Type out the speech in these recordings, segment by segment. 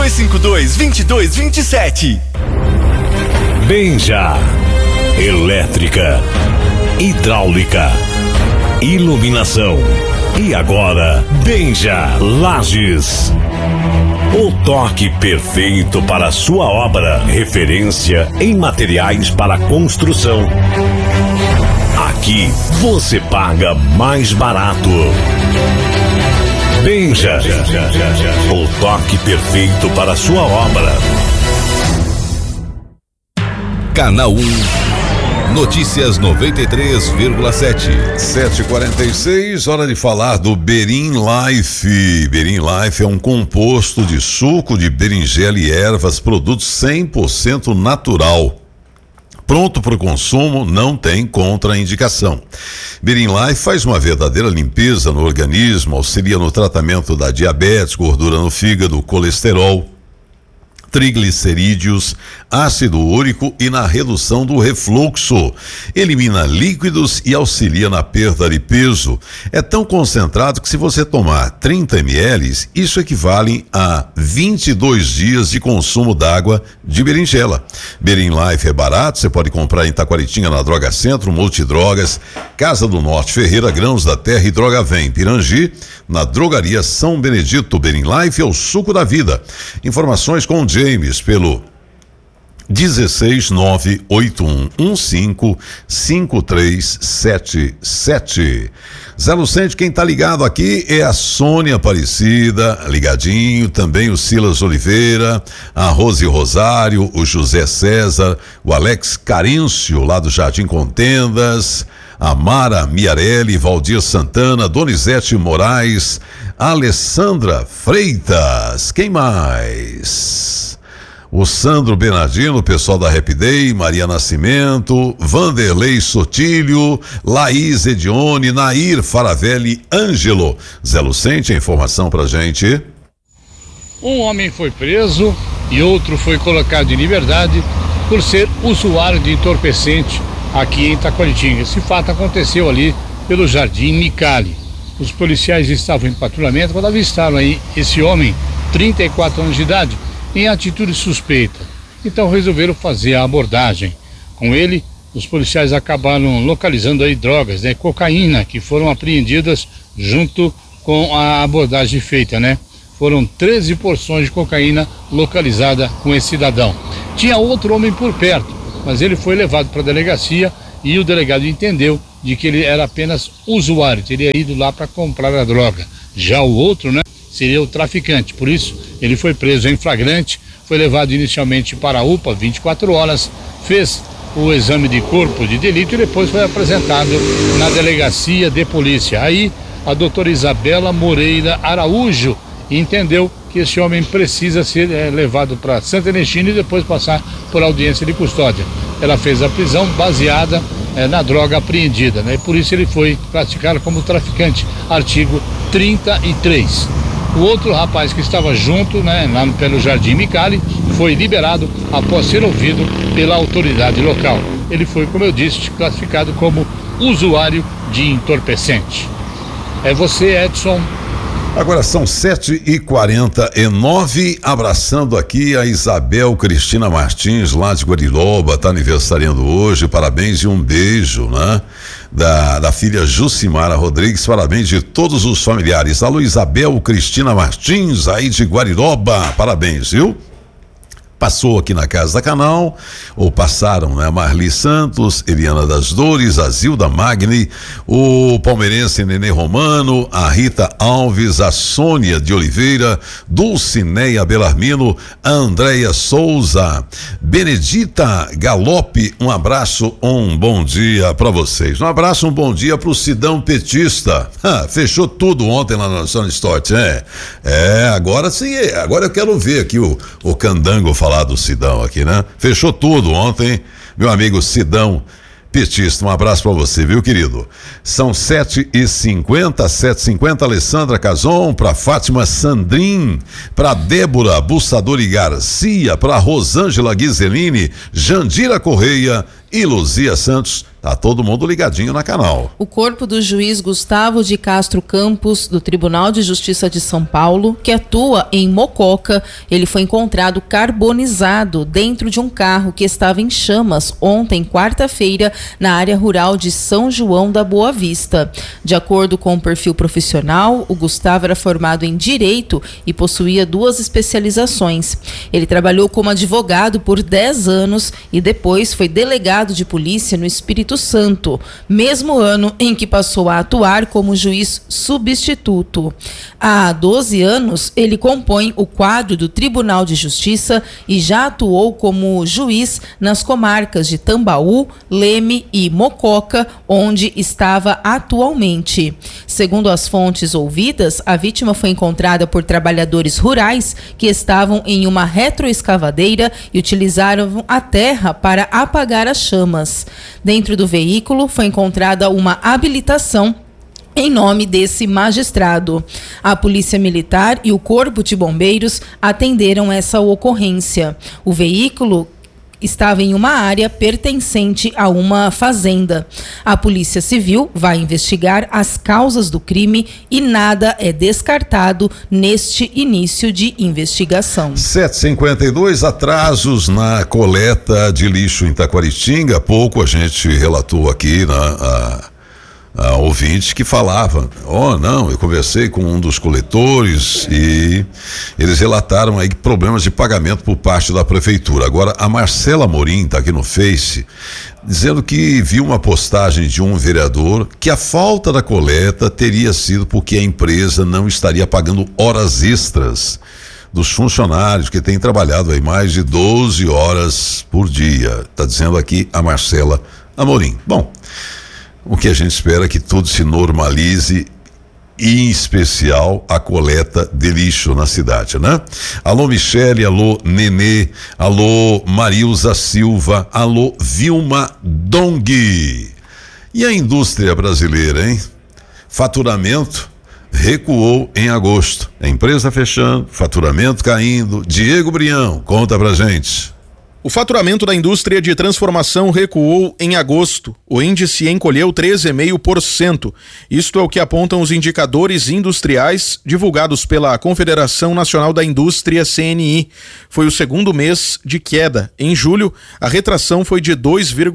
3252-2227. Benja, elétrica, hidráulica, iluminação e agora Benja Lages. O toque perfeito para a sua obra, referência em materiais para construção. Aqui você paga mais barato. Benja, o toque perfeito para a sua obra. Canal 1, Notícias 93,7. 7h46, hora de falar do Berin Life. Berin Life é um composto de suco de berinjela e ervas, produto 100% natural. Pronto para o consumo, não tem contraindicação. Berin Life faz uma verdadeira limpeza no organismo, auxilia no tratamento da diabetes, gordura no fígado, colesterol, triglicerídeos, ácido úrico e na redução do refluxo. Elimina líquidos e auxilia na perda de peso. É tão concentrado que se você tomar 30 ml, isso equivale a 22 dias de consumo d'água de berinjela. Berin Life é barato, você pode comprar em Taquaritinga na Droga Centro, Multidrogas, Casa do Norte, Ferreira, Grãos da Terra e Droga Vem. Pirangi, na Drogaria São Benedito. Berin Life é o suco da vida. Informações com o James pelo 16981155377. Zé Lucente, quem tá ligado aqui é a Sônia Aparecida, ligadinho, também o Silas Oliveira, a Rose Rosário, o José César, o Alex Carêncio, lá do Jardim Contendas, a Mara Miarelli, Valdir Santana, Donizete Moraes, Alessandra Freitas, quem mais? O Sandro Bernardino, o pessoal da Happy Day, Maria Nascimento, Vanderlei Sotilho, Laís Edione, Nair Faravelli, Ângelo. Zé Lucente, a informação pra gente. Um homem foi preso e outro foi colocado em liberdade por ser usuário de entorpecente aqui em Taquaritinga. Esse fato aconteceu ali pelo Jardim Micali. Os policiais estavam em patrulhamento quando avistaram aí esse homem, 34 anos de idade, em atitude suspeita. Então resolveram fazer a abordagem. Com ele, os policiais acabaram localizando aí drogas, cocaína, que foram apreendidas junto com a abordagem feita, Foram 13 porções de cocaína localizada com esse cidadão. Tinha outro homem por perto, mas ele foi levado para a delegacia e o delegado entendeu de que ele era apenas usuário, teria ido lá para comprar a droga. Já o outro, seria o traficante, por isso ele foi preso em flagrante, foi levado inicialmente para a UPA 24 horas, fez o exame de corpo de delito e depois foi apresentado na delegacia de polícia. Aí a doutora Isabela Moreira Araújo entendeu que esse homem precisa ser levado para Santa Ernestina e depois passar por audiência de custódia. Ela fez a prisão baseada na droga apreendida, e por isso ele foi classificado como traficante, artigo 33. O outro rapaz que estava junto, lá pelo Jardim Micali, foi liberado após ser ouvido pela autoridade local. Ele foi, como eu disse, classificado como usuário de entorpecente. É você, Edson. Agora são 7h49, abraçando aqui a Isabel Cristina Martins, lá de Guariroba, tá aniversariando hoje, parabéns e um beijo, da filha Jucimara Rodrigues, parabéns de todos os familiares. Alô, Isabel Cristina Martins, aí de Guariroba, parabéns, viu? Passou aqui na Casa da Canal, ou passaram, Marli Santos, Eliana das Dores, a Zilda Magni, o palmeirense Nenê Romano, a Rita Alves, a Sônia de Oliveira, Dulcineia Belarmino, a Andréia Souza, Benedita Galope, um abraço, um bom dia para vocês. Um abraço, um bom dia pro Sidão Petista. Fechou tudo ontem lá na Zona Stort, agora sim, agora eu quero ver aqui o Candango falar do Sidão aqui, Fechou tudo ontem, meu amigo Sidão Petista, um abraço pra você, viu, querido? São 7h50, Alessandra Cazon, pra Fátima Sandrin, pra Débora Bussadori Garcia, pra Rosângela Ghiseline, Jandira Correia e Luzia Santos. Tá todo mundo ligadinho na canal. O corpo do juiz Gustavo de Castro Campos, do Tribunal de Justiça de São Paulo, que atua em Mococa, ele foi encontrado carbonizado dentro de um carro que estava em chamas ontem, quarta-feira, na área rural de São João da Boa Vista. De acordo com o perfil profissional, o Gustavo era formado em Direito e possuía 2 especializações. Ele trabalhou como advogado por 10 anos e depois foi delegado de polícia no Espírito Santo, mesmo ano em que passou a atuar como juiz substituto. Há 12 anos, ele compõe o quadro do Tribunal de Justiça e já atuou como juiz nas comarcas de Tambaú, Leme e Mococa, onde estava atualmente. Segundo as fontes ouvidas, a vítima foi encontrada por trabalhadores rurais que estavam em uma retroescavadeira e utilizaram a terra para apagar as chamas. Dentro do veículo foi encontrada uma habilitação em nome desse magistrado. A Polícia Militar e o Corpo de Bombeiros atenderam essa ocorrência. O veículo estava em uma área pertencente a uma fazenda. A Polícia Civil vai investigar as causas do crime e nada é descartado neste início de investigação. 7h52, atrasos na coleta de lixo em Taquaritinga. Há pouco a gente relatou aqui a ouvinte que falava, não, eu conversei com um dos coletores e eles relataram aí problemas de pagamento por parte da prefeitura. Agora, a Marcela Amorim está aqui no Face, dizendo que viu uma postagem de um vereador que a falta da coleta teria sido porque a empresa não estaria pagando horas extras dos funcionários que têm trabalhado aí mais de 12 horas por dia. Está dizendo aqui a Marcela Amorim. Bom, o que a gente espera é que tudo se normalize, e em especial a coleta de lixo na cidade, né? Alô Michele, alô Nenê, alô Marilza Silva, alô Vilma Dong. E a indústria brasileira, hein? Faturamento recuou em agosto. A empresa fechando, faturamento caindo. Diego Brião, conta pra gente. O faturamento da indústria de transformação recuou em agosto. O índice encolheu 13,5%. Isto é o que apontam os indicadores industriais divulgados pela Confederação Nacional da Indústria, CNI. Foi o segundo mês de queda. Em julho, a retração foi de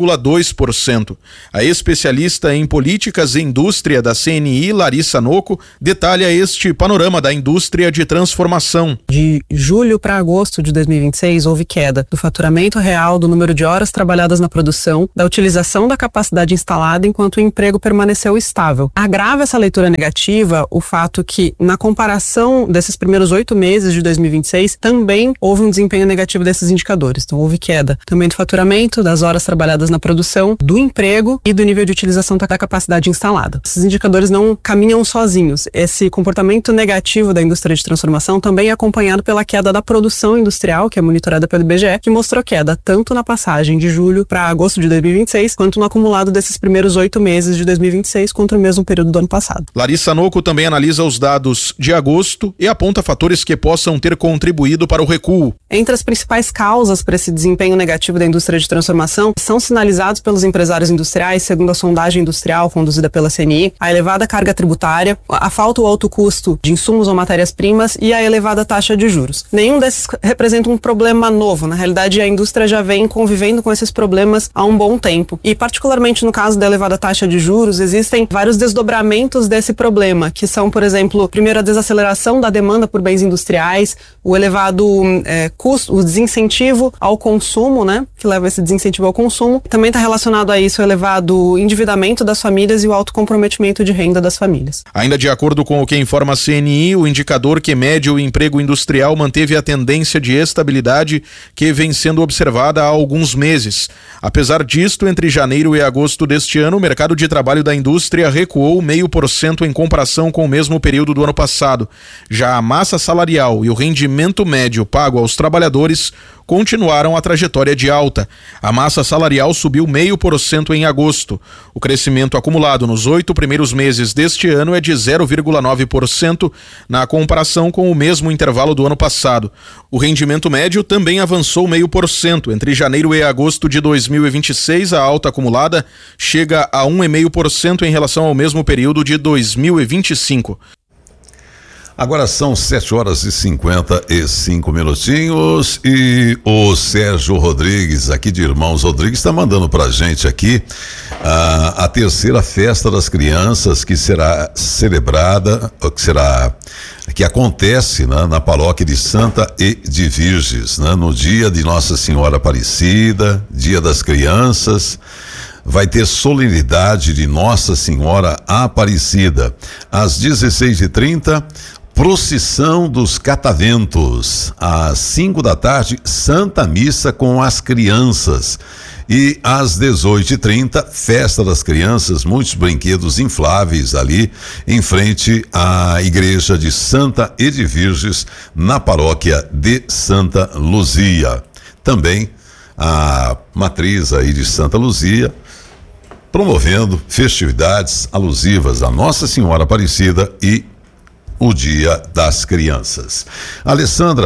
2,2%. A especialista em políticas e indústria da CNI, Larissa Noco, detalha este panorama da indústria de transformação. De julho para agosto de 2026, houve queda do faturamento real do número de horas trabalhadas na produção, da utilização da capacidade instalada, enquanto o emprego permaneceu estável. Agrava essa leitura negativa o fato que, na comparação desses primeiros 8 meses de 2026, também houve um desempenho negativo desses indicadores. Então, houve queda também do faturamento, das horas trabalhadas na produção, do emprego e do nível de utilização da capacidade instalada. Esses indicadores não caminham sozinhos. Esse comportamento negativo da indústria de transformação também é acompanhado pela queda da produção industrial, que é monitorada pelo IBGE, que mostrou queda tanto na passagem de julho para agosto de 2026, quanto no acumulado desses primeiros 8 meses de 2026 contra o mesmo período do ano passado. Larissa Noco também analisa os dados de agosto e aponta fatores que possam ter contribuído para o recuo. Entre as principais causas para esse desempenho negativo da indústria de transformação são sinalizados pelos empresários industriais, segundo a sondagem industrial conduzida pela CNI, a elevada carga tributária, a falta ou alto custo de insumos ou matérias-primas e a elevada taxa de juros. Nenhum desses representa um problema novo. Na realidade, a indústria já vem convivendo com esses problemas há um bom tempo. E particularmente no caso da elevada taxa de juros, existem vários desdobramentos desse problema, que são, por exemplo, primeiro a desaceleração da demanda por bens industriais, o elevado custo, o desincentivo ao consumo, né, que leva esse desincentivo ao consumo. Também está relacionado a isso o elevado endividamento das famílias e o alto comprometimento de renda das famílias. Ainda de acordo com o que informa a CNI, o indicador que mede o emprego industrial manteve a tendência de estabilidade que vem sendo observada há alguns meses. Apesar disto, entre janeiro e agosto deste ano, o mercado de trabalho da indústria recuou 0,5% em comparação com o mesmo período do ano passado. Já a massa salarial e o rendimento médio pago aos trabalhadores continuaram a trajetória de alta. A massa salarial subiu 0,5% em agosto. O crescimento acumulado nos 8 primeiros meses deste ano é de 0,9% na comparação com o mesmo intervalo do ano passado. O rendimento médio também avançou 0,5%. Entre janeiro e agosto de 2026, a alta acumulada chega a 1,5% em relação ao mesmo período de 2025. Agora são 7h55 e o Sérgio Rodrigues, aqui de Irmãos Rodrigues, está mandando pra gente aqui a terceira festa das crianças que será celebrada, que acontece, né, na paróquia de Santa Edviges, né, no dia de Nossa Senhora Aparecida, Dia das Crianças. Vai ter solenidade de Nossa Senhora Aparecida às 16h30. Procissão dos Cataventos, às 5 da tarde, Santa Missa com as crianças. E às 18h30, Festa das Crianças, muitos brinquedos infláveis ali em frente à igreja de Santa Edviges, na paróquia de Santa Luzia. Também a matriz aí de Santa Luzia, promovendo festividades alusivas a Nossa Senhora Aparecida e o Dia das Crianças. Alessandra,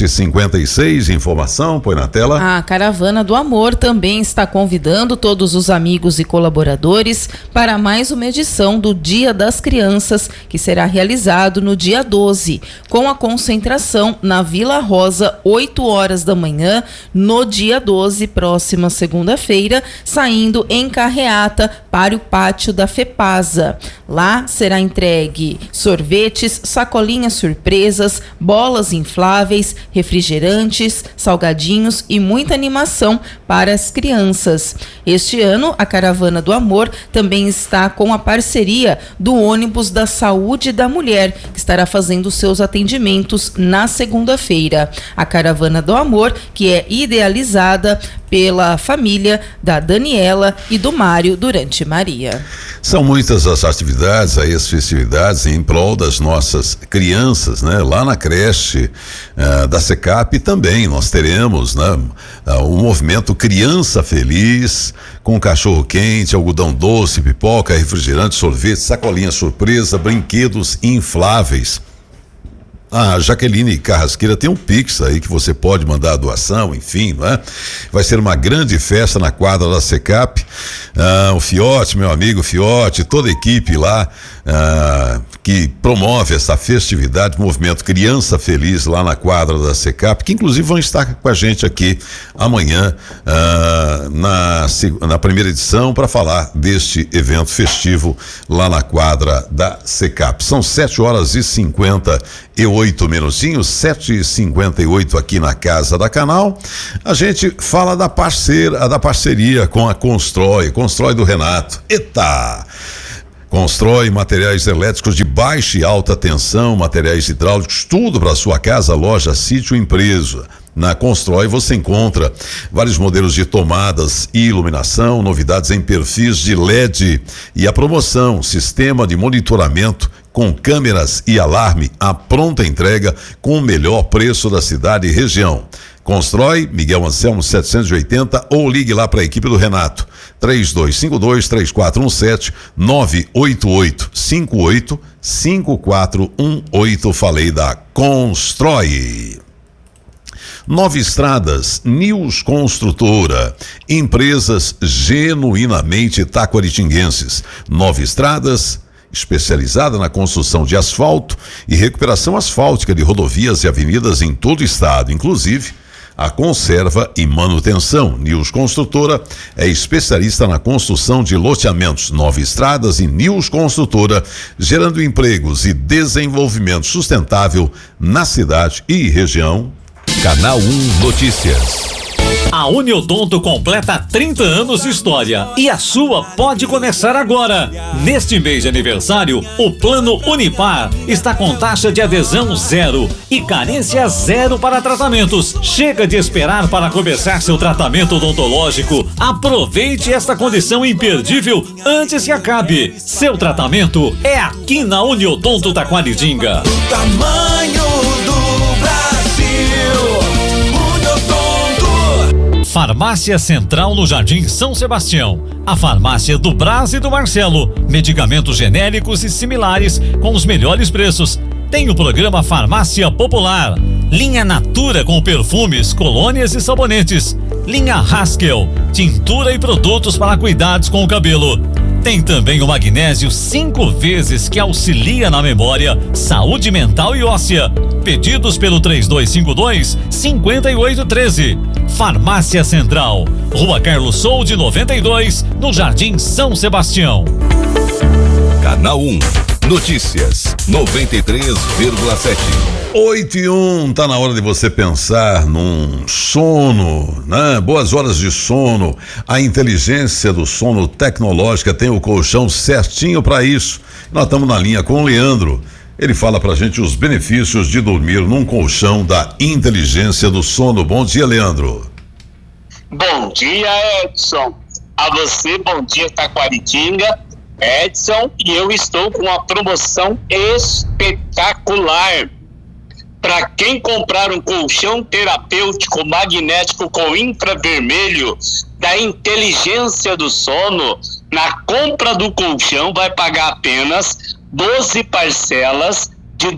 7h56, informação, põe na tela. A Caravana do Amor também está convidando todos os amigos e colaboradores para mais uma edição do Dia das Crianças, que será realizado no dia 12, com a concentração na Vila Rosa, 8h da manhã, no dia 12, próxima segunda-feira, saindo em carreata para o pátio da FEPASA. Lá será entregue sorvetes, sacolinhas surpresas, bolas infláveis, refrigerantes, salgadinhos e muita animação para as crianças. Este ano, a Caravana do Amor também está com a parceria do ônibus da Saúde da Mulher, que estará fazendo seus atendimentos na segunda-feira. A Caravana do Amor, que é idealizada pela família da Daniela e do Mário Durante Maria. São muitas as atividades, aí as festividades em prol das nossas crianças, né? Lá na creche da SECAP também nós teremos, né, o movimento Criança Feliz, com cachorro quente, algodão doce, pipoca, refrigerante, sorvete, sacolinha surpresa, brinquedos infláveis. A Jaqueline Carrasqueira tem um Pix aí que você pode mandar a doação, enfim, não é? Vai ser uma grande festa na quadra da SECAP. O Fiote, meu amigo Fiote, toda a equipe lá que promove essa festividade, movimento Criança Feliz lá na quadra da SECAP, que inclusive vão estar com a gente aqui amanhã na primeira edição para falar deste evento festivo lá na quadra da SECAP. São 7h58, 7h58 aqui na Casa da Canal. A gente fala da parceria com a Constrói do Renato. Eita! Constrói materiais elétricos de baixa e alta tensão, materiais hidráulicos, tudo para sua casa, loja, sítio, empresa. Na Constrói você encontra vários modelos de tomadas e iluminação, novidades em perfis de LED e a promoção, sistema de monitoramento com câmeras e alarme, a pronta entrega com o melhor preço da cidade e região. Constrói, Miguel Anselmo 780, ou ligue lá para a equipe do Renato, 3252-3417, 988-58-5418, falei da Constrói. Nove Estradas, News Construtora, empresas genuinamente taquaritinguenses. Nove Estradas, especializada na construção de asfalto e recuperação asfáltica de rodovias e avenidas em todo o estado, inclusive a conserva e manutenção. News Construtora é especialista na construção de loteamentos. Nove Estradas e News Construtora, gerando empregos e desenvolvimento sustentável na cidade e região. Canal 1 Notícias. A Uniodonto completa 30 anos de história e a sua pode começar agora. Neste mês de aniversário, o Plano Unipar está com taxa de adesão 0 e carência 0 para tratamentos. Chega de esperar para começar seu tratamento odontológico. Aproveite esta condição imperdível antes que acabe. Seu tratamento é aqui na Uniodonto Taquaritinga. O tamanho do Brasil, Uniodonto. Farmácia Central no Jardim São Sebastião. A farmácia do Brás e do Marcelo. Medicamentos genéricos e similares com os melhores preços. Tem o programa Farmácia Popular. Linha Natura com perfumes, colônias e sabonetes. Linha Haskell, tintura e produtos para cuidados com o cabelo. Tem também o magnésio 5 vezes que auxilia na memória, saúde mental e óssea. Pedidos pelo 3252-5813. Farmácia Central, Rua Carlos Solde 92, no Jardim São Sebastião. Canal 1 Notícias 93,7. 8:01, tá na hora de você pensar num sono, né? Boas horas de sono. A inteligência do sono tecnológica tem o colchão certinho para isso. Nós estamos na linha com o Leandro. Ele fala pra gente os benefícios de dormir num colchão da inteligência do sono. Bom dia, Leandro. Bom dia, Edson. A você, bom dia, Taquaritinga. Edson, e eu estou com uma promoção espetacular. Para quem comprar um colchão terapêutico magnético com infravermelho da inteligência do sono, na compra do colchão vai pagar apenas 12 parcelas de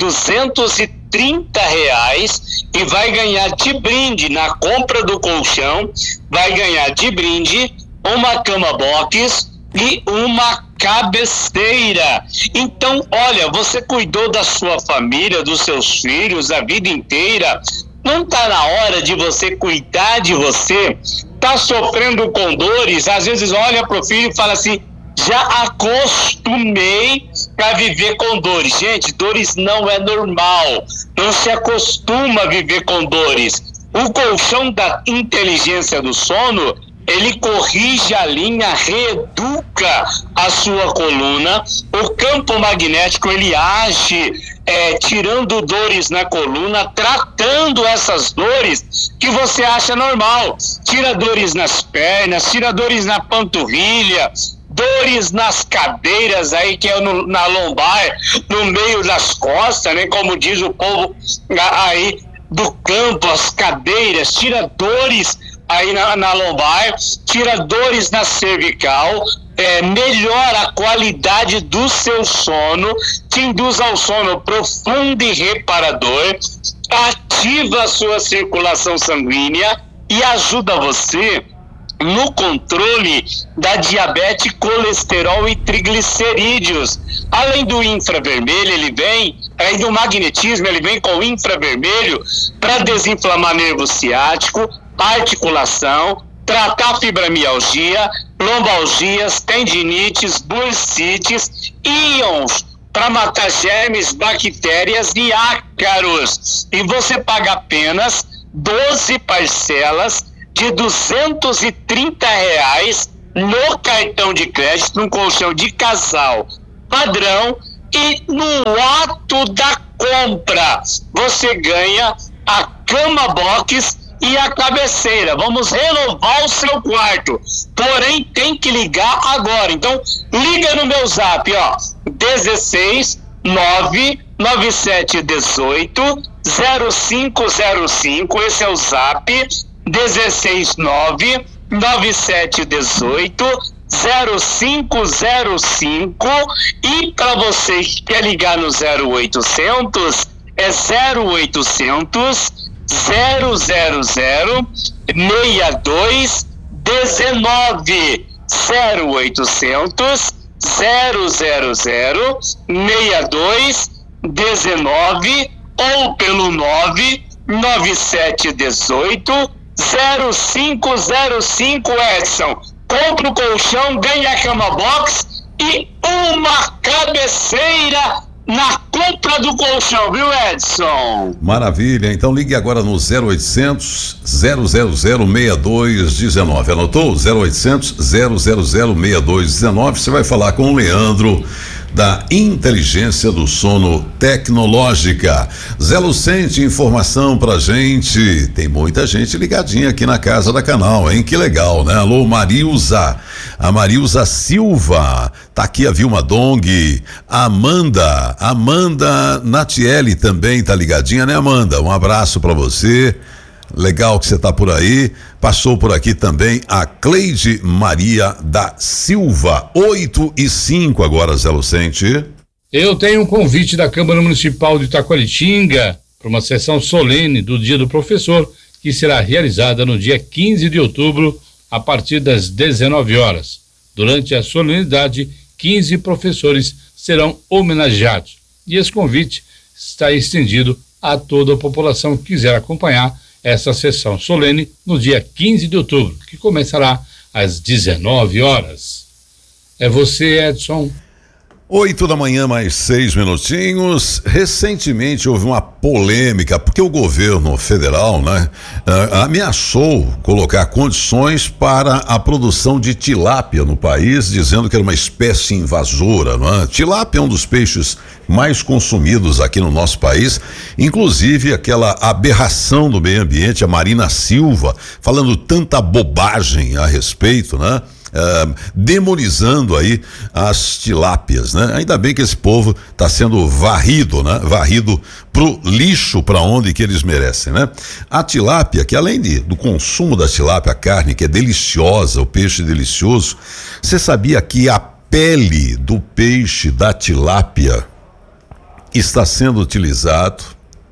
R$230 e vai ganhar de brinde, na compra do colchão, vai ganhar de brinde uma cama box e uma cabeceira. Então, olha, você cuidou da sua família, dos seus filhos a vida inteira. Não tá na hora de você cuidar de você? Tá sofrendo com dores? Às vezes olha pro filho e fala assim: já acostumei a viver com dores. Gente, dores não é normal. Não se acostuma a viver com dores. O colchão da inteligência do sono, ele corrige a linha, reeduca a sua coluna. O campo magnético, ele age tirando dores na coluna, tratando essas dores que você acha normal. Tira dores nas pernas, tira dores na panturrilha, dores nas cadeiras aí, que é na lombar, no meio das costas, né? Como diz o povo aí do campo, as cadeiras, tira dores aí na lombar, tira dores na cervical, melhora a qualidade do seu sono, te induz ao sono profundo e reparador, ativa a sua circulação sanguínea e ajuda você no controle da diabetes, colesterol e triglicerídeos. Além do infravermelho, além do magnetismo, ele vem com infravermelho para desinflamar nervo ciático, articulação, tratar fibromialgia, lombalgias, tendinites, bursites, íons para matar germes, bactérias e ácaros. E você paga apenas 12 parcelas de R$230 no cartão de crédito, num colchão de casal padrão, e no ato da compra você ganha a cama box e a cabeceira. Vamos renovar o seu quarto, porém tem que ligar agora. Então liga no meu zap, ó, 16 99718 0505, esse é o zap, 16 99718 0505. E para você que quer ligar no 0800, é 0800 000 6219, 0800 000 6219, ou pelo 99718 0505. Edson, compra o colchão, ganha a cama box e uma cabeceira na compra do colchão, viu, Edson? Maravilha, então ligue agora no 0800 000 6219. Anotou? 0800 000 6219. Você vai falar com o Leandro da inteligência do sono tecnológica. Zé Lucente, informação pra gente. Tem muita gente ligadinha aqui na casa da Canal, hein? Que legal, né? Alô, Marilza. A Marilza Silva. Tá aqui a Vilma Dong. Amanda Natiele também tá ligadinha, né, Amanda? Um abraço pra você. Legal que você está por aí. Passou por aqui também a Cleide Maria da Silva. 8:05 agora, Zé Lucente. Eu tenho um convite da Câmara Municipal de Itaquaritinga para uma sessão solene do Dia do Professor, que será realizada no dia 15 de outubro, a partir das 19 horas. Durante a solenidade, 15 professores serão homenageados. E esse convite está estendido a toda a população que quiser acompanhar essa sessão solene no dia 15 de outubro, que começará às 19 horas. É você, Edson. 8 da manhã, mais 6 minutinhos. Recentemente houve uma polêmica, porque o governo federal, né, ameaçou colocar condições para a produção de tilápia no país, dizendo que era uma espécie invasora, né? Tilápia é um dos peixes mais consumidos aqui no nosso país, inclusive aquela aberração do meio ambiente, a Marina Silva, falando tanta bobagem a respeito, né? Demonizando aí as tilápias, né? Ainda bem que esse povo está sendo varrido, né? Varrido pro lixo, para onde que eles merecem, né? A tilápia, que além do consumo da tilápia, a carne que é deliciosa, o peixe delicioso, você sabia que a pele do peixe da tilápia está sendo utilizado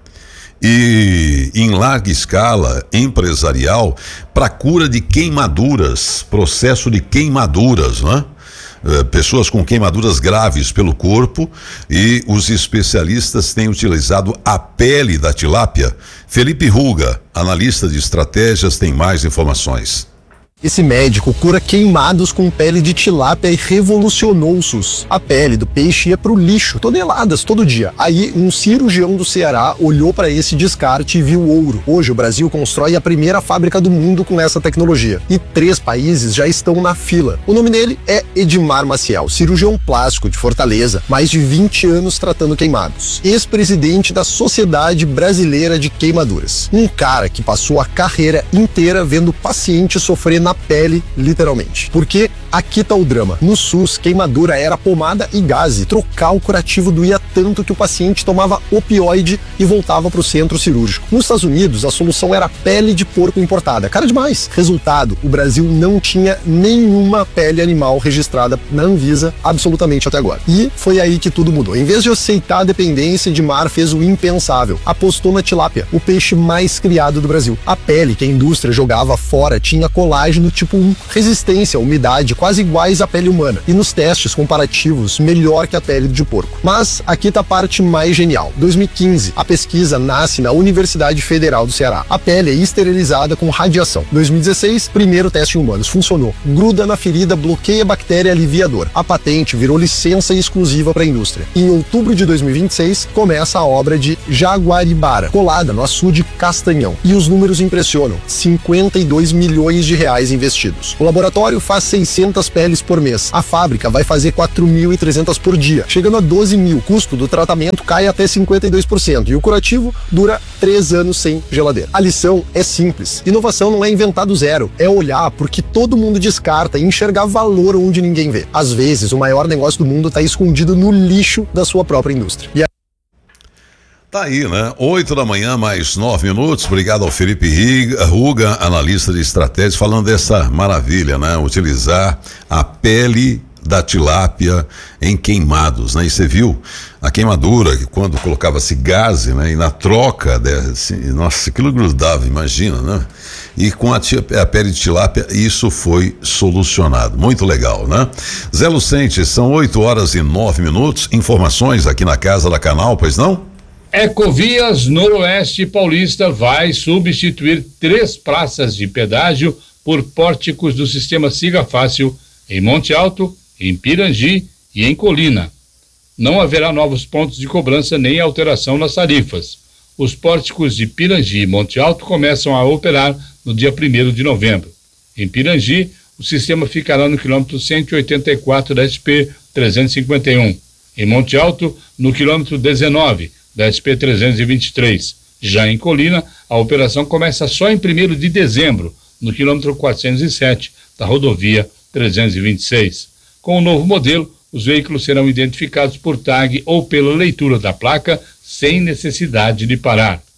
e em larga escala empresarial para cura de queimaduras, processo de queimaduras, né? Pessoas com queimaduras graves pelo corpo, e os especialistas têm utilizado a pele da tilápia. Felipe Ruga, analista de estratégias, tem mais informações. Esse médico cura queimados com pele de tilápia e revolucionou o SUS. A pele do peixe ia pro lixo, toneladas todo dia. Aí um cirurgião do Ceará olhou para esse descarte e viu ouro. Hoje o Brasil constrói a primeira fábrica do mundo com essa tecnologia. E 3 países já estão na fila. O nome dele é Edmar Maciel, cirurgião plástico de Fortaleza, mais de 20 anos tratando queimados. Ex-presidente da Sociedade Brasileira de Queimaduras. Um cara que passou a carreira inteira vendo pacientes sofrer na pele, literalmente. Porque aqui tá o drama. No SUS, queimadura era pomada e gase. Trocar o curativo doía tanto que o paciente tomava opioide e voltava pro centro cirúrgico. Nos Estados Unidos, a solução era pele de porco importada. Cara demais. Resultado, o Brasil não tinha nenhuma pele animal registrada na Anvisa absolutamente até agora. E foi aí que tudo mudou. Em vez de aceitar a dependência, Edmar fez o impensável. Apostou na tilápia, o peixe mais criado do Brasil. A pele que a indústria jogava fora tinha colágeno tipo 1, resistência, umidade quase iguais à pele humana, e nos testes comparativos melhor que a pele de porco. Mas aqui tá a parte mais genial. 2015, a pesquisa nasce na Universidade Federal do Ceará. A pele é esterilizada com radiação. 2016, primeiro teste em humanos, funcionou. Gruda na ferida, bloqueia a bactéria, alivia a dor. A patente virou licença exclusiva para a indústria. Em outubro de 2026, começa a obra de Jaguaribara, colada no açude Castanhão. E os números impressionam: 52 milhões de reais investidos. O laboratório faz 600 peles por mês. A fábrica vai fazer 4.300 por dia, chegando a 12 mil. O custo do tratamento cai até 52% e o curativo dura 3 anos sem geladeira. A lição é simples. Inovação não é inventar do zero, é olhar porque todo mundo descarta e enxergar valor onde ninguém vê. Às vezes, o maior negócio do mundo está escondido no lixo da sua própria indústria. Tá aí, né? 8 da manhã, mais 9 minutos. Obrigado ao Felipe Ruga, analista de estratégias, falando dessa maravilha, né? Utilizar a pele da tilápia em queimados, né? E você viu a queimadura, que quando colocava-se gás, né? E na troca, nossa, aquilo grudava, imagina, né? E com a pele de tilápia, isso foi solucionado. Muito legal, né? Zé Lucente, são 8h09. Informações aqui na Casa da Canal, pois não? Ecovias Noroeste Paulista vai substituir 3 praças de pedágio por pórticos do sistema Siga Fácil em Monte Alto, em Pirangi e em Colina. Não haverá novos pontos de cobrança nem alteração nas tarifas. Os pórticos de Pirangi e Monte Alto começam a operar no dia 1º de novembro. Em Pirangi, o sistema ficará no quilômetro 184 da SP 351. Em Monte Alto, no quilômetro 19 da SP 323. Já em Colina, a operação começa só em 1º de dezembro, no quilômetro 407 da rodovia 326. Com o novo modelo, os veículos serão identificados por tag ou pela leitura da placa, sem necessidade de parar.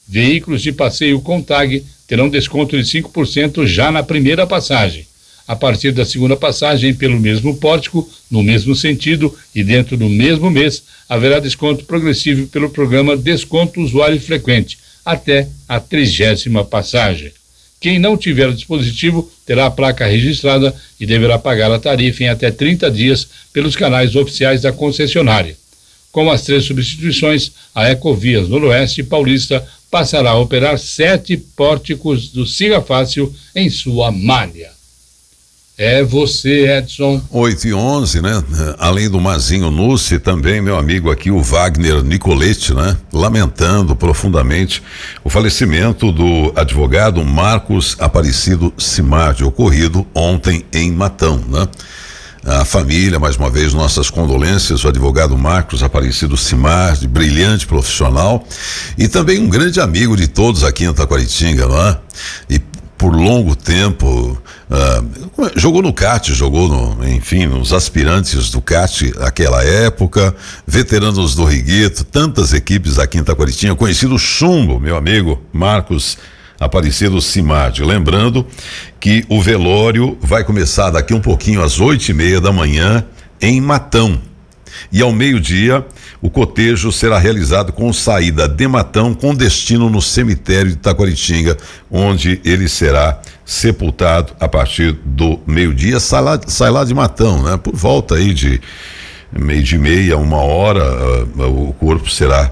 Veículos de passeio com tag terão desconto de 5% já na primeira passagem. A partir da segunda passagem pelo mesmo pórtico, no mesmo sentido e dentro do mesmo mês, haverá desconto progressivo pelo programa Desconto Usuário Frequente, até a 30ª passagem. Quem não tiver o dispositivo terá a placa registrada e deverá pagar a tarifa em até 30 dias pelos canais oficiais da concessionária. Com as 3 substituições, a Ecovias Noroeste Paulista passará a operar 7 pórticos do Siga Fácil em sua malha. É você, Edson. 8h11, né? Além do Mazinho Nussi, também meu amigo aqui, o Wagner Nicoletti, né? Lamentando profundamente o falecimento do advogado Marcos Aparecido Simardi, ocorrido ontem em Matão, né? A família, mais uma vez, nossas condolências, o advogado Marcos Aparecido Simardi, brilhante profissional e também um grande amigo de todos aqui em Taquaritinga, não é? E por longo tempo jogou no CAT, nos aspirantes do CAT naquela época, veteranos do Rigueto, tantas equipes aqui em Taquaritinga, conhecido Chumbo, meu amigo Marcos Aparecido Simardi. Lembrando que o velório vai começar daqui um pouquinho às 8h30 da manhã em Matão. E ao meio-dia, o cotejo será realizado com saída de Matão com destino no cemitério de Taquaritinga, onde ele será sepultado a partir do meio-dia. Sai lá de Matão, né? Por volta aí de 12h30, 1h, o corpo será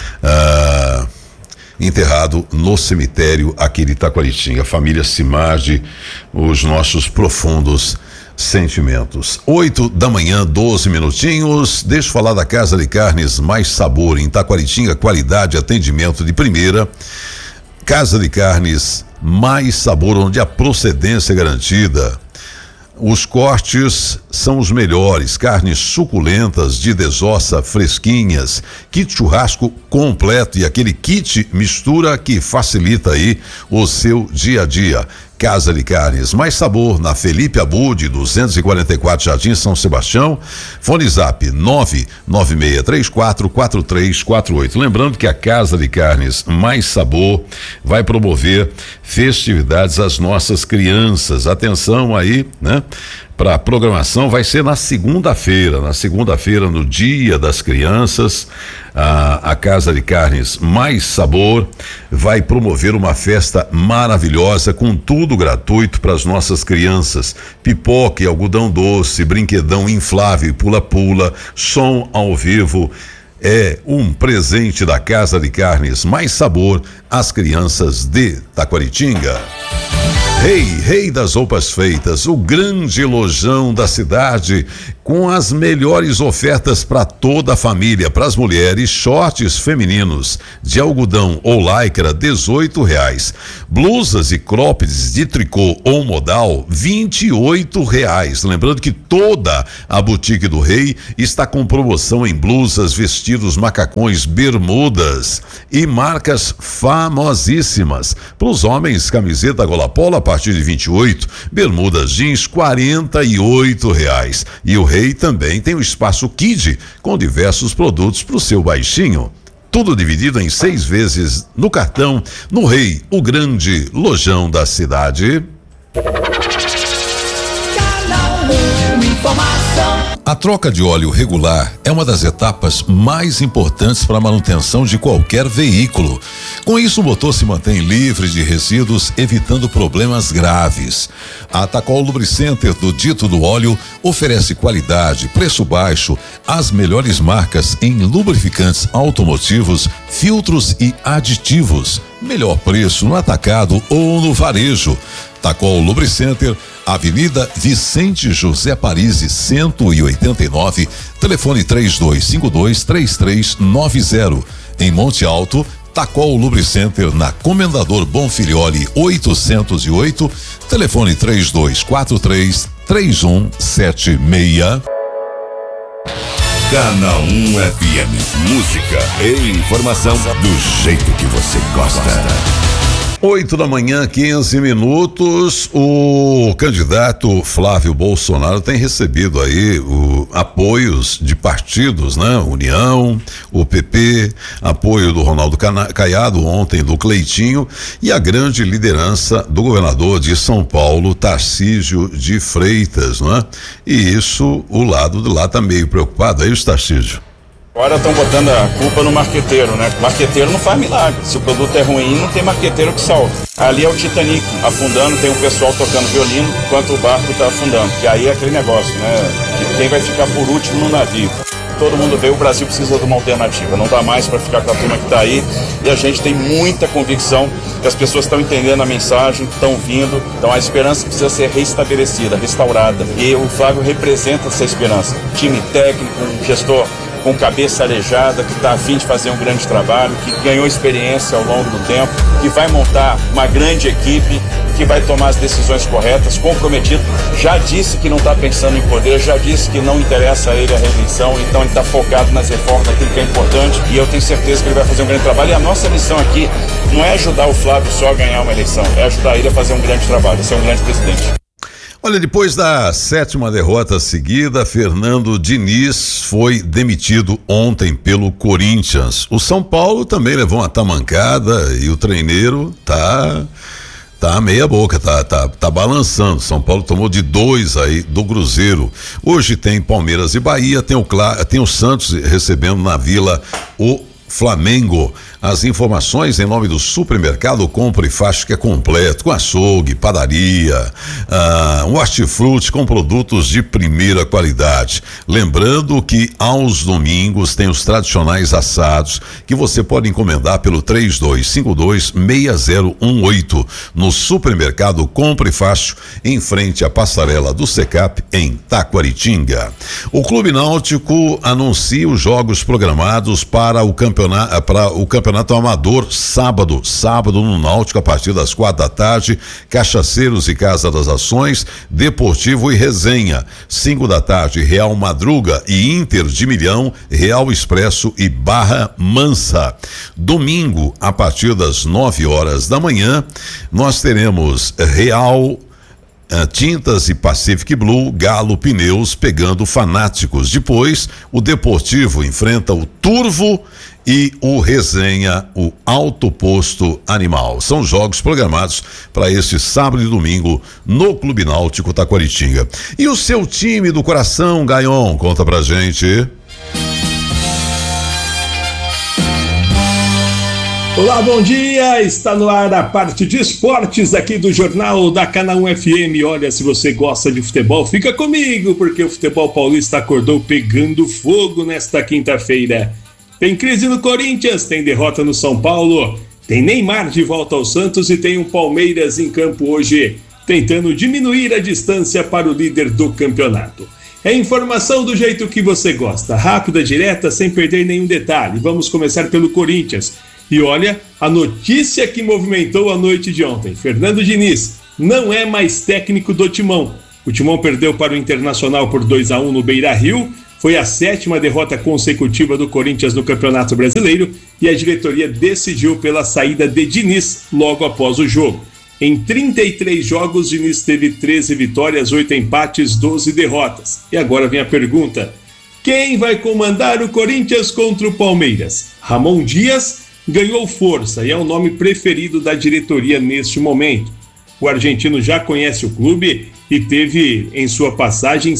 enterrado no cemitério aqui de Taquaritinga. Família Simardi, os nossos profundos sentimentos. 8 da manhã, 12 minutinhos. Deixa eu falar da Casa de Carnes Mais Sabor em Taquaritinga, qualidade, atendimento de primeira. Casa de Carnes Mais Sabor, onde a procedência é garantida. Os cortes são os melhores, carnes suculentas, de desossa, fresquinhas, kit churrasco completo e aquele kit mistura que facilita aí o seu dia a dia. Casa de Carnes Mais Sabor, na Felipe Abud, 244 Jardim São Sebastião. Fone Zap 996344348. Lembrando que a Casa de Carnes Mais Sabor vai promover festividades às nossas crianças. Atenção aí, né? Para a programação vai ser na segunda-feira, no Dia das Crianças, a Casa de Carnes Mais Sabor vai promover uma festa maravilhosa com tudo gratuito para as nossas crianças, pipoca e algodão doce, brinquedão inflável e pula-pula, som ao vivo. É um presente da Casa de Carnes Mais Sabor às crianças de Taquaritinga. Rei das roupas feitas, o grande lojão da cidade, com as melhores ofertas para toda a família. Para as mulheres, shorts femininos de algodão ou lycra, R$18. Blusas e croppeds de tricô ou modal, R$28. Lembrando que toda a boutique do Rei está com promoção em blusas, vestidos, macacões, bermudas e marcas famosíssimas. Para os homens, camiseta gola polo a partir de 28, bermudas jeans R$48. E o Rei também tem o espaço Kid com diversos produtos para o seu baixinho. Tudo dividido em 6 vezes no cartão. No Rei, o grande lojão da cidade. A troca de óleo regular é uma das etapas mais importantes para a manutenção de qualquer veículo. Com isso, o motor se mantém livre de resíduos, evitando problemas graves. A Tacol Lubricenter do Dito do Óleo oferece qualidade, preço baixo, as melhores marcas em lubrificantes automotivos, filtros e aditivos. Melhor preço no atacado ou no varejo. Tacol Lubricenter, Avenida Vicente José Parisi, 189, telefone 3252-3390. Em Monte Alto, Tacol Lubricenter, na Comendador Bonfilioli 808, telefone 3243-3176. Canal 1 FM, música e informação do jeito que você gosta. 8h, 15 minutos. O candidato Flávio Bolsonaro tem recebido aí apoios de partidos, né? União, o PP, apoio do Ronaldo Caiado, ontem do Cleitinho, e a grande liderança do governador de São Paulo, Tarcísio de Freitas, né? E isso, o lado de lá tá meio preocupado, é isso, Tarcísio? Agora estão botando a culpa no marqueteiro, né? O marqueteiro não faz milagre. Se o produto é ruim, não tem marqueteiro que salve. Ali é o Titanic afundando, tem um pessoal tocando violino enquanto o barco está afundando. E aí é aquele negócio, né? Que quem vai ficar por último no navio. Todo mundo vê, o Brasil precisa de uma alternativa. Não dá mais para ficar com a turma que está aí. E a gente tem muita convicção que as pessoas estão entendendo a mensagem, estão vindo. Então a esperança precisa ser restabelecida, restaurada. E o Flávio representa essa esperança. Time técnico, um gestor com cabeça arejada, que está a fim de fazer um grande trabalho, que ganhou experiência ao longo do tempo, que vai montar uma grande equipe, que vai tomar as decisões corretas, comprometido. Já disse que não está pensando em poder, já disse que não interessa a ele a reeleição, então ele está focado nas reformas, naquilo que é importante, e eu tenho certeza que ele vai fazer um grande trabalho. E a nossa missão aqui não é ajudar o Flávio só a ganhar uma eleição, é ajudar ele a fazer um grande trabalho, a ser um grande presidente. Olha, depois da 7ª derrota seguida, Fernando Diniz foi demitido ontem pelo Corinthians. O São Paulo também levou uma tamancada e o treineiro tá meia boca, tá balançando. São Paulo tomou de 2 aí do Cruzeiro. Hoje tem Palmeiras e Bahia, tem o Santos recebendo na Vila o Flamengo. As informações em nome do Supermercado Compra e Faz, que é completo, com açougue, padaria, um hortifruti com produtos de primeira qualidade. Lembrando que aos domingos tem os tradicionais assados que você pode encomendar pelo 3252-6018 no Supermercado Compra e Faz, em frente à passarela do Secap, em Taquaritinga. O Clube Náutico anuncia os jogos programados para o campeonato amador sábado no Náutico a partir das 4h, Cachaceiros e Casa das Ações, Deportivo e Resenha. 5h, Real Madruga e Inter de Milhão, Real Expresso e Barra Mansa. Domingo, a partir das 9h, nós teremos Real Tintas e Pacific Blue, Galo Pneus pegando Fanáticos. Depois, o Deportivo enfrenta o Turvo e o Resenha, o Alto Posto Animal. São jogos programados para este sábado e domingo no Clube Náutico Taquaritinga. E o seu time do coração, Gaion, conta pra gente. Olá, bom dia, está no ar a parte de esportes aqui do Jornal da Canal 1 FM. Olha, se você gosta de futebol, fica comigo, porque o futebol paulista acordou pegando fogo nesta quinta-feira. Tem crise no Corinthians, tem derrota no São Paulo, tem Neymar de volta ao Santos e tem um Palmeiras em campo hoje, tentando diminuir a distância para o líder do campeonato. É informação do jeito que você gosta, rápida, direta, sem perder nenhum detalhe. Vamos começar pelo Corinthians. E olha, a notícia que movimentou a noite de ontem. Fernando Diniz não é mais técnico do Timão. O Timão perdeu para o Internacional por 2-1 no Beira-Rio. Foi a 7ª derrota consecutiva do Corinthians no Campeonato Brasileiro e a diretoria decidiu pela saída de Diniz logo após o jogo. Em 33 jogos, Diniz teve 13 vitórias, 8 empates, 12 derrotas. E agora vem a pergunta: quem vai comandar o Corinthians contra o Palmeiras? Ramon Dias ganhou força e é o nome preferido da diretoria neste momento. O argentino já conhece o clube e teve em sua passagem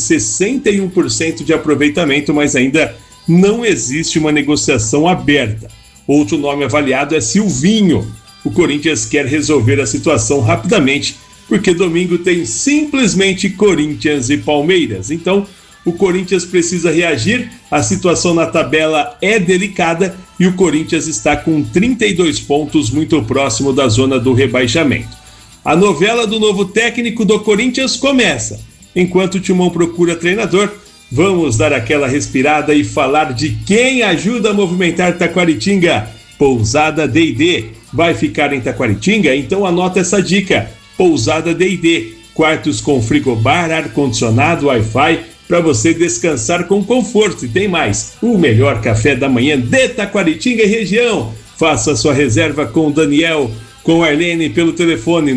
61% de aproveitamento, mas ainda não existe uma negociação aberta. Outro nome avaliado é Silvinho. O Corinthians quer resolver a situação rapidamente, porque domingo tem simplesmente Corinthians e Palmeiras. Então, o Corinthians precisa reagir, a situação na tabela é delicada e o Corinthians está com 32 pontos, muito próximo da zona do rebaixamento. A novela do novo técnico do Corinthians começa. Enquanto o Timão procura treinador, vamos dar aquela respirada e falar de quem ajuda a movimentar Taquaritinga. Pousada D&D. Vai ficar em Taquaritinga? Então anota essa dica. Pousada D&D. Quartos com frigobar, ar-condicionado, Wi-Fi, para você descansar com conforto. E tem mais, o melhor café da manhã de Taquaritinga e região. Faça sua reserva com o Daniel com Arlene pelo telefone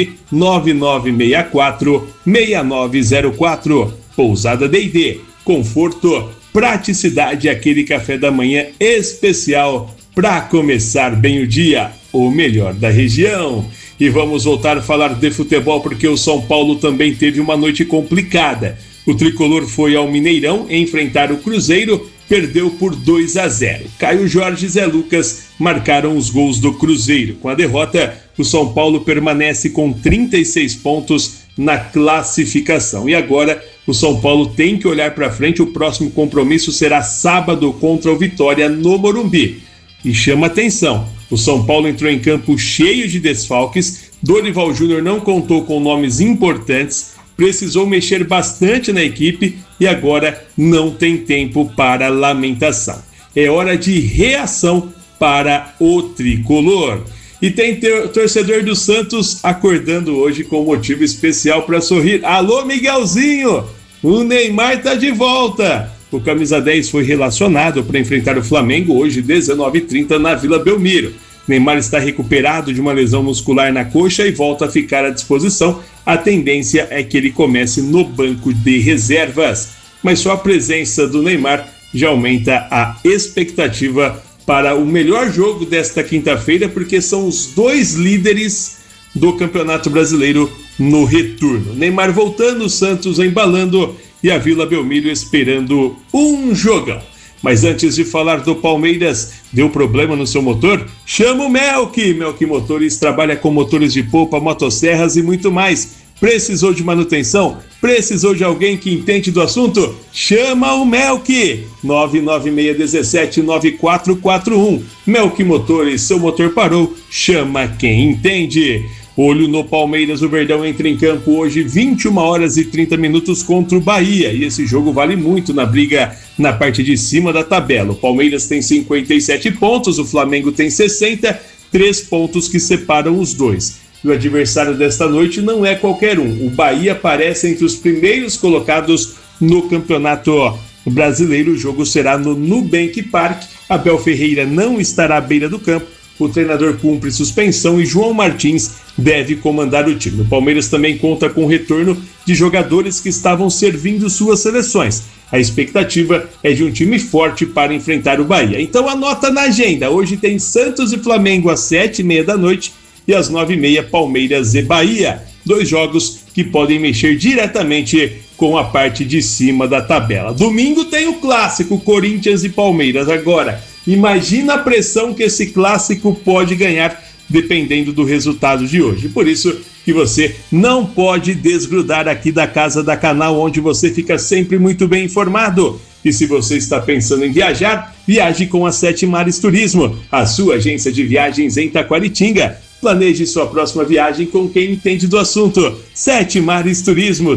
99964-6904. Pousada D&D, conforto, praticidade, aquele café da manhã especial para começar bem o dia, o melhor da região. E vamos voltar a falar de futebol porque o São Paulo também teve uma noite complicada. O tricolor foi ao Mineirão enfrentar o Cruzeiro, perdeu por 2-0. Caio Jorge e Zé Lucas marcaram os gols do Cruzeiro. Com a derrota, o São Paulo permanece com 36 pontos na classificação. E agora o São Paulo tem que olhar para frente. O próximo compromisso será sábado contra o Vitória no Morumbi. E chama atenção, o São Paulo entrou em campo cheio de desfalques. Dorival Júnior não contou com nomes importantes, precisou mexer bastante na equipe e agora não tem tempo para lamentação. É hora de reação para o tricolor. E tem torcedor do Santos acordando hoje com motivo especial para sorrir. Alô, Miguelzinho! O Neymar tá de volta! O camisa 10 foi relacionado para enfrentar o Flamengo hoje, 19h30, na Vila Belmiro. Neymar está recuperado de uma lesão muscular na coxa e volta a ficar à disposição. A tendência é que ele comece no banco de reservas. Mas só a presença do Neymar já aumenta a expectativa para o melhor jogo desta quinta-feira, porque são os dois líderes do Campeonato Brasileiro no retorno. Neymar voltando, o Santos embalando e a Vila Belmiro esperando um jogão. Mas antes de falar do Palmeiras, deu problema no seu motor? Chama o Melk! Melk Motores trabalha com motores de polpa, motosserras e muito mais. Precisou de manutenção? Precisou de alguém que entende do assunto? Chama o Melk! 996179441. Melk Motores, seu motor parou, chama quem entende. Olho no Palmeiras, o Verdão entra em campo hoje 21h30 contra o Bahia, e esse jogo vale muito na briga na parte de cima da tabela. O Palmeiras tem 57 pontos, o Flamengo tem 60, 3 pontos que separam os dois. E o adversário desta noite não é qualquer um. O Bahia aparece entre os primeiros colocados no Campeonato Brasileiro. O jogo será no Nubank Park. Abel Ferreira não estará à beira do campo. O treinador cumpre suspensão e João Martins deve comandar o time. O Palmeiras também conta com o retorno de jogadores que estavam servindo suas seleções. A expectativa é de um time forte para enfrentar o Bahia. Então anota na agenda. Hoje tem Santos e Flamengo às 7h30 e às 9h30 Palmeiras e Bahia. 2 jogos que podem mexer diretamente com a parte de cima da tabela. Domingo tem o clássico Corinthians e Palmeiras. Agora, imagina a pressão que esse clássico pode ganhar dependendo do resultado de hoje. Por isso que você não pode desgrudar aqui da Casa da Canal, onde você fica sempre muito bem informado. E se você está pensando em viajar, viaje com a 7 Mares Turismo, a sua agência de viagens em Taquaritinga. Planeje sua próxima viagem com quem entende do assunto. 7 Mares Turismo,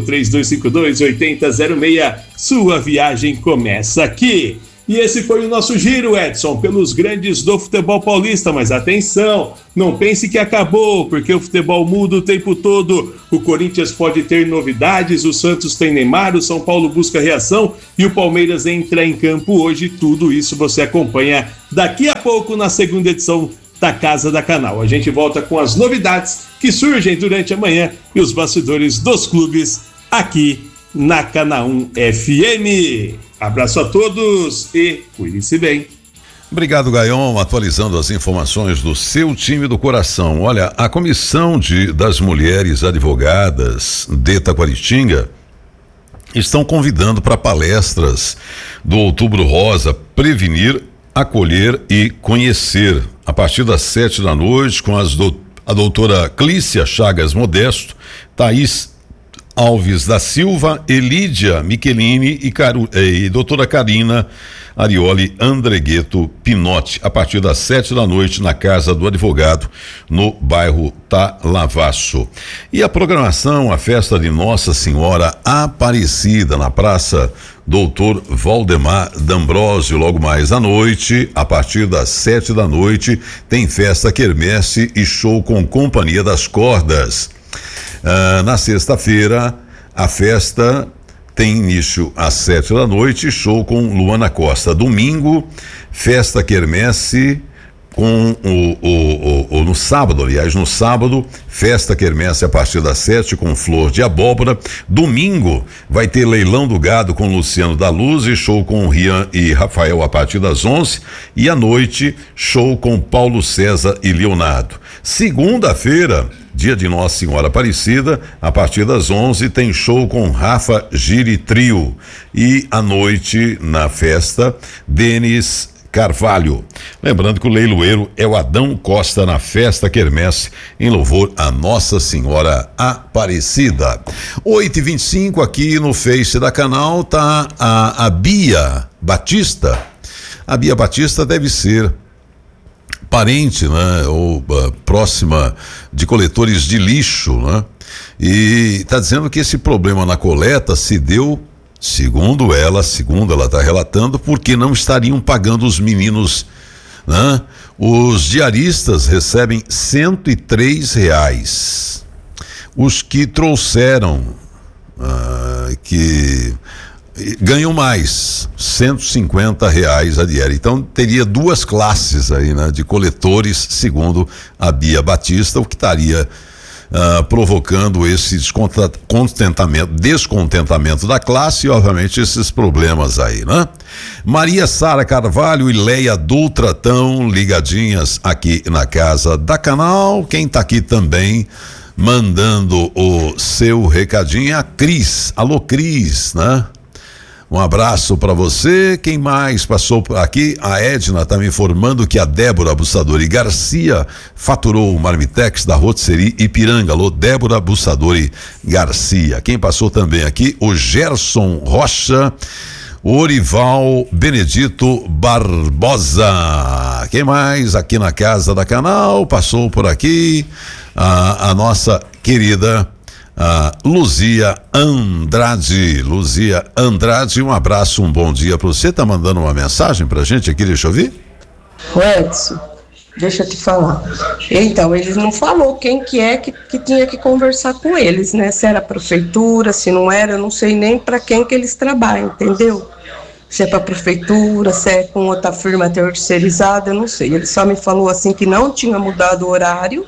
3252-8006. Sua viagem começa aqui. E esse foi o nosso giro, Edson, pelos grandes do futebol paulista. Mas atenção, não pense que acabou, porque o futebol muda o tempo todo. O Corinthians pode ter novidades, o Santos tem Neymar, o São Paulo busca reação e o Palmeiras entra em campo hoje. Tudo isso você acompanha daqui a pouco na segunda edição da Casa da Canal. A gente volta com as novidades que surgem durante a manhã e os bastidores dos clubes aqui na Canal 1 FM. Abraço a todos e cuide-se bem. Obrigado, Gaion, atualizando as informações do seu time do coração. Olha, a Comissão das Mulheres Advogadas de Taquaritinga estão convidando para palestras do Outubro Rosa, Prevenir, Acolher e Conhecer, a partir das 7h com a doutora Clícia Chagas Modesto, Thaís Alves da Silva, Elídia Michelini e doutora Karina Arioli Andregueto Pinotti, a partir das 7h na Casa do Advogado, no bairro Talavaço. E a programação, a festa de Nossa Senhora Aparecida, na Praça Doutor Valdemar D'Ambrosio, logo mais à noite, a partir das 7h, tem festa, quermesse e show com Companhia das Cordas. Na sexta-feira, a festa tem início às 7h, show com Luana Costa. Domingo, festa quermesse com no sábado, aliás, no sábado, festa quermesse a partir das 7 com flor de abóbora. Domingo vai ter leilão do gado com Luciano da Luz e show com Rian e Rafael a partir das 11, e à noite show com Paulo César e Leonardo. Segunda-feira, dia de Nossa Senhora Aparecida, a partir das 11 tem show com Rafa Giri Trio, e à noite na festa Denis Carvalho. Lembrando que o leiloeiro é o Adão Costa na festa quermesse em louvor a Nossa Senhora Aparecida. 8h25 aqui no Face da Canal tá a Bia Batista. A Bia Batista deve ser parente, né, ou próxima de coletores de lixo, né? E está dizendo que esse problema na coleta se deu, segundo ela está relatando, porque não estariam pagando os meninos, né? Os diaristas recebem R$103. Os que trouxeram, que ganham mais, R$150 a diária. Então teria duas classes aí, né, de coletores, segundo a Bia Batista, o que estaria provocando esse descontentamento da classe e, obviamente, esses problemas aí, né? Maria Sara Carvalho e Leia Dutra tão ligadinhas aqui na casa da Canal. Quem tá aqui também mandando o seu recadinho é a Cris. Alô, Cris, né? Um abraço para você. Quem mais passou por aqui? A Edna está me informando que a Débora Bussadori Garcia faturou o Marmitex da Rotisserie Ipiranga. Alô, Débora Bussadori Garcia. Quem passou também aqui? O Gerson Rocha, Orival Benedito Barbosa. Quem mais aqui na casa da Canal passou por aqui? A nossa querida Luzia Andrade. Luzia Andrade, um abraço, um bom dia para você. Tá mandando uma mensagem pra gente aqui, deixa eu ouvir. Edson, deixa eu te falar. Então, eles não falou quem que é que tinha que conversar com eles, né? Se era a prefeitura, se não era, eu não sei nem para quem que eles trabalham, entendeu? Se é para a prefeitura, se é com outra firma terceirizada, eu não sei. Ele só me falou assim que não tinha mudado o horário,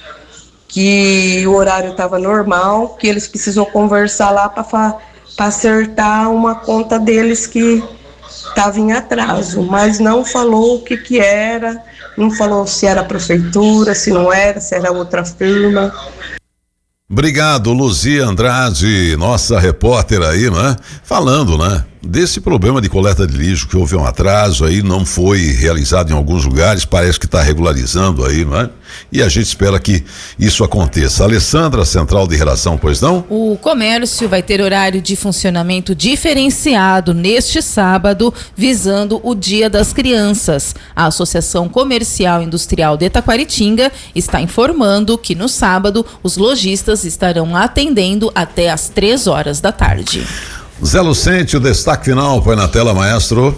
que o horário estava normal, que eles precisam conversar lá para acertar uma conta deles que estava em atraso, mas não falou o que era, não falou se era a prefeitura, se não era, se era outra firma. Obrigado, Luzia Andrade, nossa repórter aí, né? Falando, né? Desse problema de coleta de lixo, que houve um atraso aí, não foi realizado em alguns lugares, parece que está regularizando aí, não é? E a gente espera que isso aconteça. Alessandra, central de redação, pois não? O comércio vai ter horário de funcionamento diferenciado neste sábado, visando o Dia das Crianças. A Associação Comercial Industrial de Taquaritinga está informando que no sábado os lojistas estarão atendendo até às 3 horas da tarde. Zé Lucente, o destaque final, põe na tela, maestro.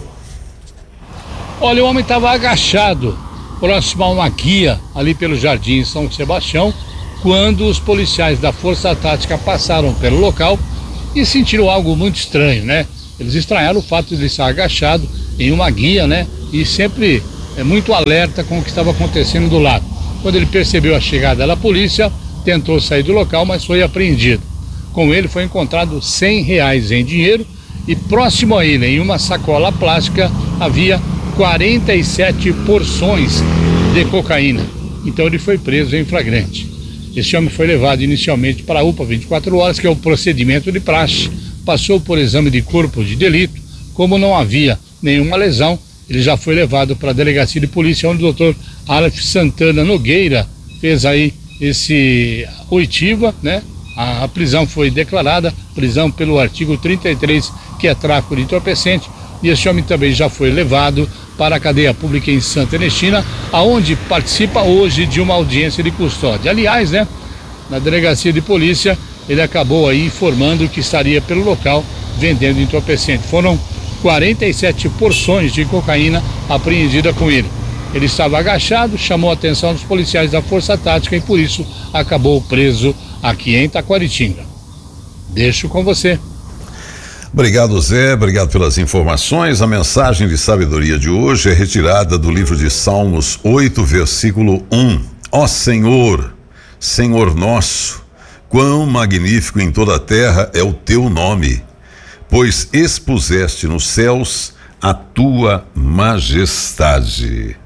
Olha, o homem estava agachado próximo a uma guia ali pelo Jardim São Sebastião, quando os policiais da Força Tática passaram pelo local e sentiram algo muito estranho, né? Eles estranharam o fato de ele estar agachado em uma guia, né? E sempre muito alerta com o que estava acontecendo do lado. Quando ele percebeu a chegada da polícia, tentou sair do local, mas foi apreendido. Com ele foi encontrado R$100 em dinheiro e próximo a ele, em uma sacola plástica, havia 47 porções de cocaína. Então ele foi preso em flagrante. Este homem foi levado inicialmente para a UPA 24 horas, que é o procedimento de praxe. Passou por exame de corpo de delito. Como não havia nenhuma lesão, ele já foi levado para a delegacia de polícia, onde o doutor Aleph Santana Nogueira fez aí esse oitiva, né? A prisão foi declarada, prisão pelo artigo 33, que é tráfico de entorpecente, e esse homem também já foi levado para a cadeia pública em Santa Ernestina, aonde participa hoje de uma audiência de custódia. Aliás, né, na delegacia de polícia, ele acabou aí informando que estaria pelo local vendendo entorpecente. Foram 47 porções de cocaína apreendida com ele. Ele estava agachado, chamou a atenção dos policiais da Força Tática e por isso acabou preso aqui em Taquaritinga. Deixo com você. Obrigado, Zé, obrigado pelas informações. A mensagem de sabedoria de hoje é retirada do livro de Salmos 8, versículo 1. Ó Senhor, Senhor nosso, quão magnífico em toda a terra é o teu nome, pois expuseste nos céus a tua majestade.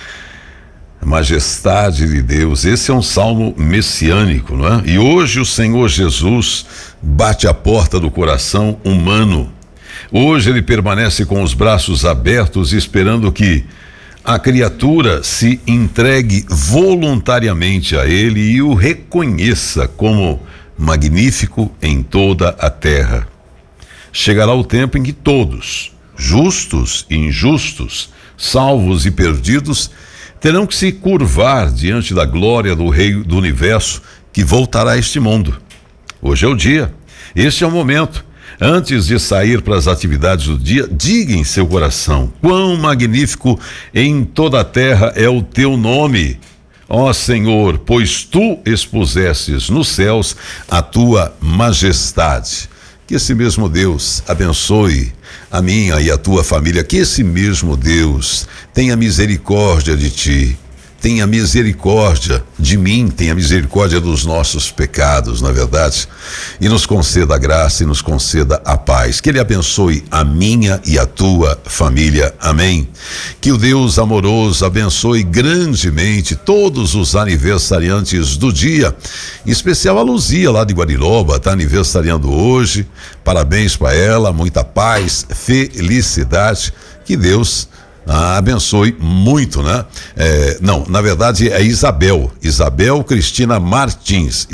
A majestade de Deus, esse é um salmo messiânico, não é? E hoje o Senhor Jesus bate a porta do coração humano. Hoje ele permanece com os braços abertos, esperando que a criatura se entregue voluntariamente a ele e o reconheça como magnífico em toda a terra. Chegará o tempo em que todos, justos e injustos, salvos e perdidos, terão que se curvar diante da glória do Rei do Universo que voltará a este mundo. Hoje é o dia, este é o momento. Antes de sair para as atividades do dia, diga em seu coração: quão magnífico em toda a terra é o teu nome, ó Senhor, pois tu expusestes nos céus a tua majestade. Que esse mesmo Deus abençoe a minha e a tua família, que esse mesmo Deus tenha misericórdia de ti, tenha misericórdia de mim, tenha misericórdia dos nossos pecados, na verdade, e nos conceda a graça e nos conceda a paz. Que ele abençoe a minha e a tua família, amém. Que o Deus amoroso abençoe grandemente todos os aniversariantes do dia, em especial a Luzia lá de Guariloba, está aniversariando hoje. Parabéns para ela, muita paz, felicidade, que Deus abençoe muito, né? Não, na verdade é Isabel Cristina Martins,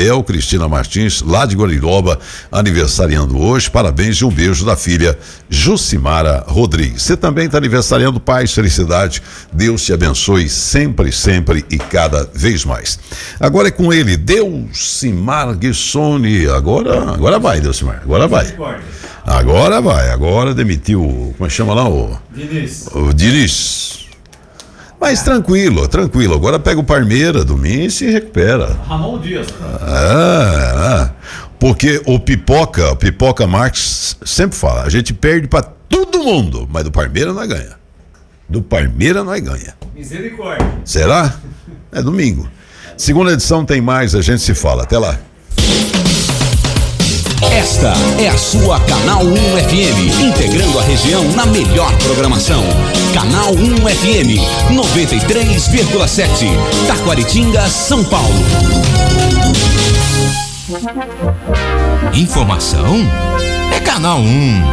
lá de Guariloba, aniversariando hoje. Parabéns e um beijo da filha Jucimara Rodrigues. Você também está aniversariando, paz, felicidade, Deus te abençoe sempre, sempre e cada vez mais. Agora é com ele, Delcimar Guissoni. Agora vai, Delcimar, agora vai. Agora demitiu, como chama lá o Diniz. Mas tranquilo, agora pega o Parmeira domingo e se recupera. Ramon Dias. Porque o Pipoca Marques sempre fala, a gente perde pra todo mundo, mas do Parmeira nós ganha. Misericórdia. Será? É domingo. Segunda edição tem mais, a gente se fala, até lá. Esta é a sua Canal 1 FM, integrando a região na melhor programação. Canal 1 FM, 93,7, Taquaritinga, São Paulo. Informação é Canal 1.